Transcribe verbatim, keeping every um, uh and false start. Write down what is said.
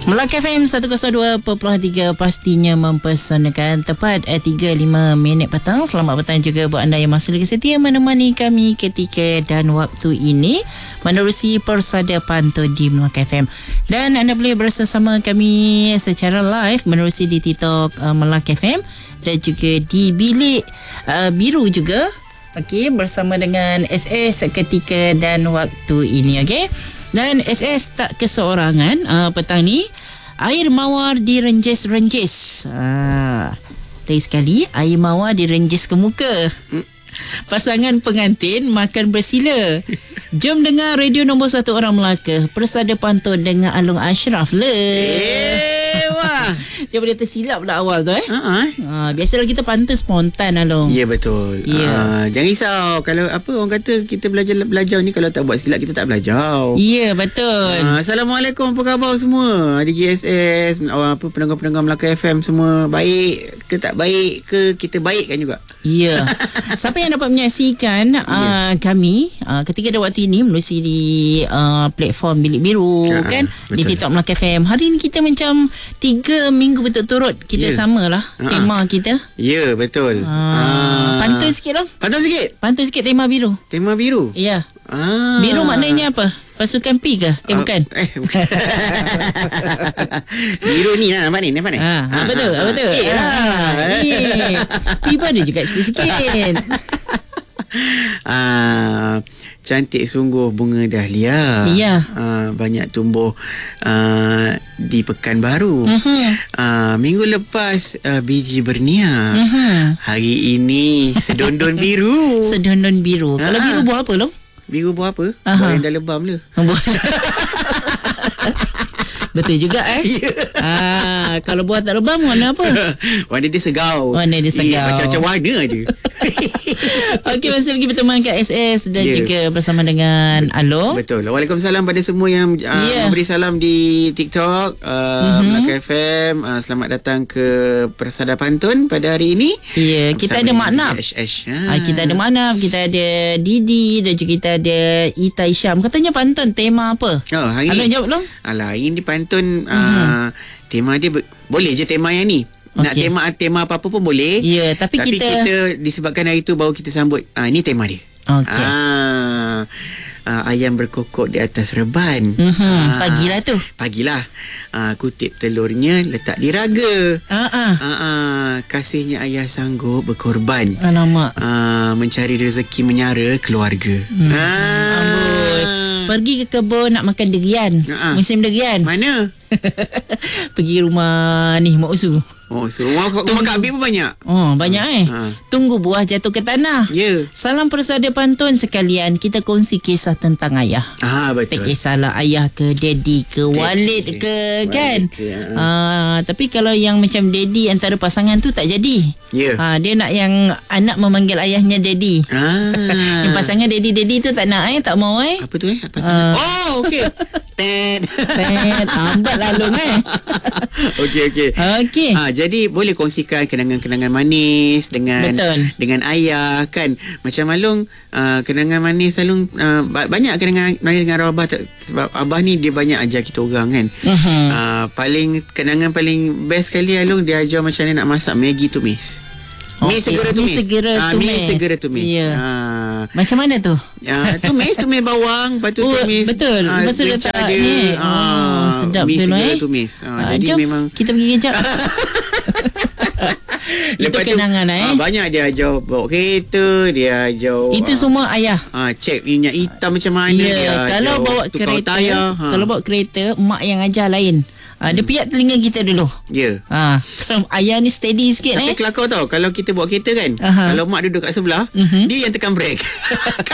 Melaka F M seratus dua perpuluhan tiga pastinya mempesonakan. Tepat eh, tiga lima minit petang. Selamat petang juga buat anda yang masih lagi setia menemani kami ketika dan waktu ini menerusi Persada Pantun di Melaka F M. Dan anda boleh bersama kami secara live menerusi di TikTok uh, Melaka F M dan juga di bilik uh, biru juga. Okey, bersama dengan S S ketika dan waktu ini. Okey. Dan S S tak keseorangan uh, petang ni. Air mawar direnjis-renjis. Ah, lain sekali, air mawar direnjis ke muka. Pasangan pengantin makan bersila. Jom dengar radio nombor satu orang Melaka, Persada Pantun dengan Along Ashraf le. Eh, wah. Dia boleh tersilap pula awal tu eh. Uh-huh. Ah, biasalah kita pantun spontan Along. Ya, betul. Ya. Uh, jangan risau. Kalau apa orang kata kita belajar belajar ni, kalau tak buat silap kita tak belajar. Ya, betul. Uh, Assalamualaikum, apa khabar semua? D G S S, uh, apa pendengar-pendengar Melaka F M semua, baik ke tak baik ke, kita baikkan juga. Ya. Siapa yang dapat menyaksikan uh, kami uh, ketika ada waktu ini melalui di uh, platform Bilik Biru uh, kan, betul. di TikTok Melaka F M. Hari ini kita macam tiga minggu berturut-turut kita yeah. samalah uh, tema kita. Ya, yeah, betul. Uh, uh, pantun sikit lah. Pantun sikit. Pantun sikit tema biru. Tema biru. Ya. Ah. Biru maknanya apa? Pasukan P ke? Eh, uh, bukan. Eh, bukan. Biru ni lah, nampak ni, nampak ni. Ha, apa tu? Apa tu? Eh lah. Eh, P pun ada juga sikit-sikit. Ah, cantik sungguh bunga dahlia. Ya. Ah, banyak tumbuh ah, di Pekanbaru. Uh-huh. Ah, minggu lepas ah, biji berniak. Uh-huh. Hari ini sedondon biru. Sedondon biru. Kalau Ah. biru buah apa long? Biru buah apa? Aha. Buah yang dah lebam le. Betul juga eh. Ya. Ah, kalau buah tak lebam warna apa? Warna dia segau. Warna dia segau. Eh, macam-macam warna ada. Okey, masih lagi berteman kat S S dan Yeah. juga bersama dengan Alo. Betul. Waalaikumsalam pada semua yang uh, Yeah. memberi salam di TikTok uh, mm-hmm. Melaka F M. Uh, selamat datang ke Persada Pantun pada hari ini. Ya, yeah, kita ada Maknab. Ha. Ah, kita ada Maknab, kita ada Didi dan juga kita ada Ita Isyam. Katanya pantun tema apa? Oh, hari Alo ni. jawab dong. Alah, hari ni pantun uh, Mm-hmm. tema dia ber- boleh je tema yang ni. Nak Okey. tema tema apa-apa pun boleh. Ya, tapi, Tapi kita, kita disebabkan hari tu baru kita sambut. Ah, ni tema dia. Okey. Ah, ah, ayam berkokok di atas reban. Mhm, Ah, pagilah tu. Pagilah. Ah, kutip telurnya letak di raga. Ah ah. Ah, ah, kasihnya ayah sanggup berkorban. Alamak. Ah, mencari rezeki menyara keluarga. Hmm. Ah. Amboi. Pergi ke kebun nak makan durian. Ah. Musim durian. Mana? Pergi rumah ni Mak Usu. Oh, so rumah, rumah Kak Abi pun banyak. Oh, banyak eh. Ha. Tunggu buah jatuh ke tanah. Ya. Salam Persada Pantun sekalian. Kita kongsi kisah tentang ayah. Ah, betul. Tak kisahlah ayah ke daddy ke walid ke kan. Walid ke, ha. Ah, tapi kalau yang macam daddy antara pasangan tu tak jadi. Ya. Ah, dia nak yang anak memanggil ayahnya daddy. Ah. Yang pasangan daddy-daddy tu tak nak eh, tak mau eh. Apa tu eh? Apa uh. Oh, okey. Ted. Ted, ambat lalu eh. Okey, okey. Okey. Ah, jadi boleh kongsikan kenangan-kenangan manis dengan Betul. dengan ayah kan. Macam Along uh, kenangan manis Along uh, banyak kenangan manis dengan abah tak, sebab abah ni dia banyak ajar kita orang kan. Uh-huh. Uh, paling kenangan paling best sekali Along dia ajar macam mana nak masak Maggi tumis. Mi Okey, segera mi tumis. segera Ah, tumis. Mi segera tumis. Ya. Ah. Macam mana tu? Ya, tumis tumis bawang, lepas tu Oh, tumis. betul. ah, Lepas tu gencah letak dia. ni. Ah, Oh, sedap mi betul, segera eh. tumis. Ah, Ah, jadi jom, memang kita pergi kejap. Itu kenangan eh. ah, banyak dia ajar bawa kereta, dia ajar. Itu ah, semua ayah. ah, cek minyak hitam macam mana Ya, dia. kalau ajar bawa tukar kereta, tayar. Ha. kalau bawa kereta, mak yang ajar lain. Ah, dia piat telinga kita dulu. Ya. Ah, kalau ayah ni steady sikit Tapi eh. kelakar tau, kalau kita bawa kereta kan, Aha. kalau mak duduk kat sebelah, Mhm. dia yang tekan brake.